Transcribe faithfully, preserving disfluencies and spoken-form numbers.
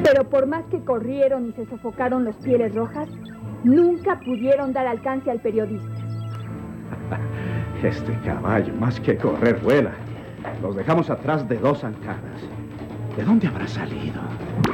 Pero por más que corrieron y se sofocaron los Pieles Rojas, nunca pudieron dar alcance al periodista. Este caballo, más que correr, vuela. Los dejamos atrás de dos zancadas. ¿De dónde habrá salido?